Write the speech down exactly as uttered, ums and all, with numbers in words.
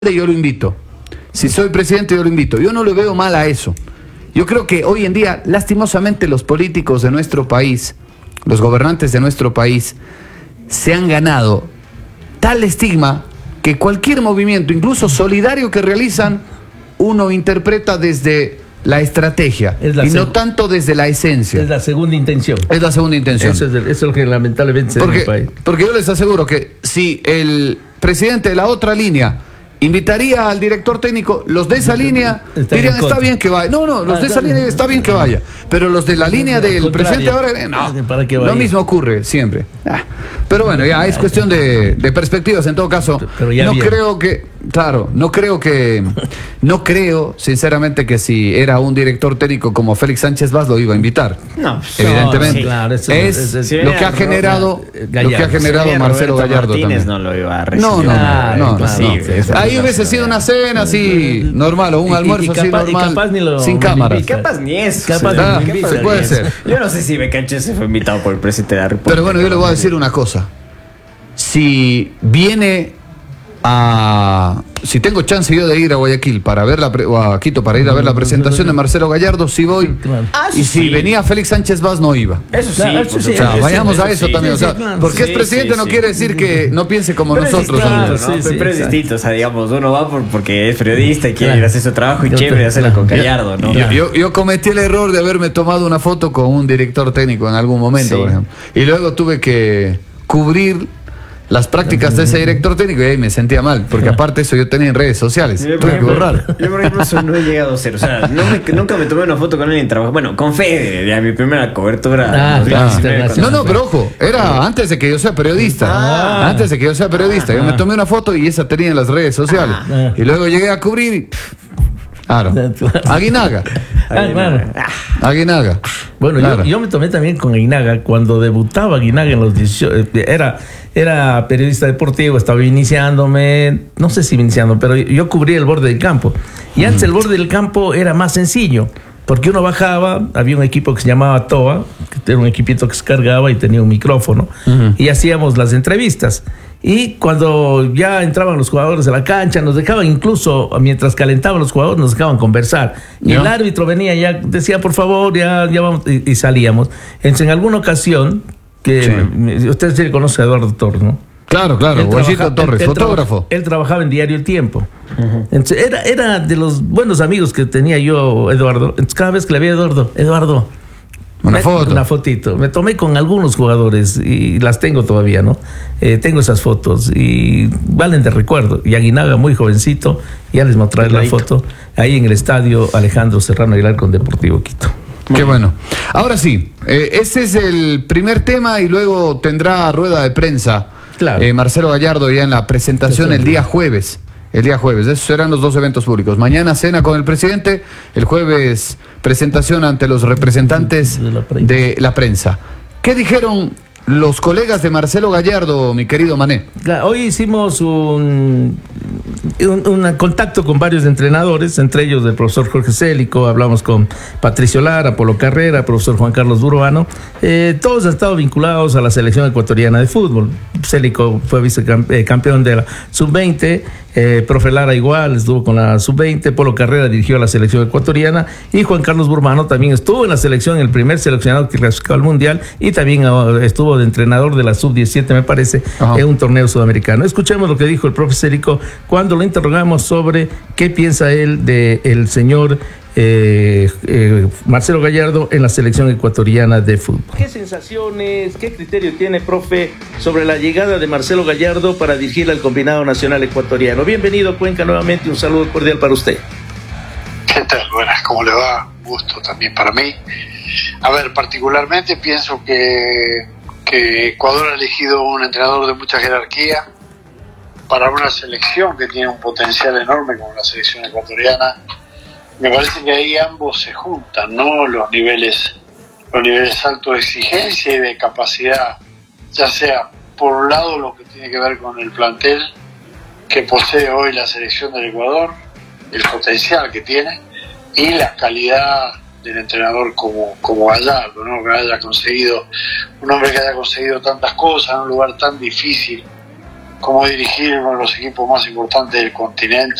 yo lo invito. Si soy presidente, yo lo invito. Yo no le veo mal a eso. Yo creo que hoy en día, lastimosamente, los políticos de nuestro país, los gobernantes de nuestro país, se han ganado tal estigma que cualquier movimiento, incluso solidario, que realizan, uno interpreta desde la estrategia la y no tanto desde la esencia. Es la segunda intención. Es la segunda intención. Eso es, el, eso es lo que lamentablemente se porque, da en el país. Porque yo les aseguro que si el presidente de la otra línea invitaría al director técnico, los de esa línea dirían, está bien que vaya. No, no, los de esa línea está bien que vaya. Pero los de la línea del presidente ahora, no, ¿para qué vaya? Lo mismo ocurre siempre. Ah, pero bueno, ya es cuestión de, de perspectivas en todo caso. No creo que, claro, no creo que, no creo sinceramente que si era un director técnico como Félix Sánchez Vaz lo iba a invitar. No, evidentemente. Sí, claro, eso, es es, es, es, lo que ha generado, lo que ha generado Marcelo Gallardo también. No lo iba a recibir. No, no, no, no, no, sí, no. Ahí hubiese sido una cena así normal o un almuerzo y, y capaz, así normal lo, sin cámaras. Y capaz ni eso. Capaz ah, ni se puede ser. Yo no sé si Becanche se fue invitado por el presidente de la República. Pero bueno, yo le voy a decir una cosa. Si viene a... Si tengo chance yo de ir a Guayaquil para ver la o a Quito para ir a ver la presentación de Marcelo Gallardo, sí voy. Claro. Ah, y si sí. venía Félix Sánchez Vaz no iba. Eso sí. Claro, eso pues, sí o sea, eso vayamos sí, a eso sí, también. Sí, o sea, claro. Porque sí, es presidente sí, no sí. quiere decir que no piense como pero nosotros. Es claro, ¿no? sí, sí, pero es distinto. O sea, digamos, uno va por, porque es periodista y quiere claro. ir a hacer su trabajo y yo chévere hacerlo claro. con Gallardo, ¿no? Yo, yo, yo cometí el error de haberme tomado una foto con un director técnico en algún momento, sí. por ejemplo. Y luego tuve que cubrir las prácticas de ese director técnico y ahí me sentía mal, porque aparte eso yo tenía en redes sociales. Yo, tuve que borrar. Yo por ejemplo eso no he llegado a hacer, o sea, no me, nunca me tomé una foto con él en trabajo. Bueno, con Fede, ya mi primera cobertura. Ah, ah, no, no, pero ojo, era antes de que yo sea periodista. Ah, antes de que yo sea periodista. Yo me tomé una foto y esa tenía en las redes sociales. Ah, y luego llegué a cubrir y... Claro. Aguinaga. Aguinaga. Aguinaga. Bueno, claro. yo, yo me tomé también con Aguinaga cuando debutaba Aguinaga en los dieciocho. Era, era periodista deportivo, estaba iniciándome, no sé si iniciando, pero yo cubría el borde del campo. Y antes el borde del campo era más sencillo, porque uno bajaba, había un equipo que se llamaba Toa, que era un equipito que se cargaba y tenía un micrófono, uh-huh. y hacíamos las entrevistas. Y cuando ya entraban los jugadores a la cancha, nos dejaban incluso, mientras calentaban los jugadores, nos dejaban conversar. Y ¿no? el árbitro venía ya, decía, por favor, ya, ya vamos, y, y salíamos. Entonces, en alguna ocasión, que sí. usted sí conoce a Eduardo Torres, ¿no? Claro, claro, Guachito Torres, él, él fotógrafo. Él trabajaba en Diario El Tiempo. Uh-huh. Entonces, era, era de los buenos amigos que tenía yo, Eduardo. Entonces, cada vez que le veía a Eduardo, Eduardo, Una me, foto. Una fotito. Me tomé con algunos jugadores y las tengo todavía, ¿no? Eh, tengo esas fotos y valen de recuerdo. Y Aguinaga, muy jovencito, ya les mostraré la foto ahí en el estadio Alejandro Serrano Aguilar con Deportivo Quito. Qué bueno. Ahora sí, eh, este es el primer tema y luego tendrá rueda de prensa. Claro. Eh, Marcelo Gallardo ya en la presentación el día jueves. El día jueves, esos serán los dos eventos públicos. Mañana cena con el presidente, el jueves presentación ante los representantes de la prensa. De la prensa. ¿Qué dijeron los colegas de Marcelo Gallardo, mi querido Mané? Hoy hicimos un, un, un contacto con varios entrenadores, entre ellos el profesor Jorge Célico, hablamos con Patricio Lara, Polo Carrera, profesor Juan Carlos Buruano. Eh, todos han estado vinculados a la selección ecuatoriana de fútbol. Célico fue vicecampeón de la sub veinte, eh, profe Lara igual, estuvo con la sub veinte, Polo Carrera dirigió a la selección ecuatoriana y Juan Carlos Buruano también estuvo en la selección, el primer seleccionado que clasificó al Mundial y también estuvo de entrenador de la sub diecisiete, me parece, Ajá. en un torneo sudamericano. Escuchemos lo que dijo el profe Célico cuando lo interrogamos sobre qué piensa él del señor eh, eh, Marcelo Gallardo en la selección ecuatoriana de fútbol. ¿Qué sensaciones, qué criterio tiene, profe, sobre la llegada de Marcelo Gallardo para dirigir al combinado nacional ecuatoriano? Bienvenido a Cuenca nuevamente, un saludo cordial para usted. ¿Qué tal? Buenas, ¿cómo le va? Un gusto también para mí. A ver, particularmente pienso que, que Ecuador ha elegido un entrenador de mucha jerarquía para una selección que tiene un potencial enorme como la selección ecuatoriana. Me parece que ahí ambos se juntan, ¿no? Los niveles, los niveles altos de exigencia y de capacidad, ya sea por un lado lo que tiene que ver con el plantel que posee hoy la selección del Ecuador, el potencial que tiene y la calidad del entrenador como, como Gallardo, ¿no? Que haya conseguido, un hombre que haya conseguido tantas cosas en un lugar tan difícil cómo dirigir uno de los equipos más importantes del continente.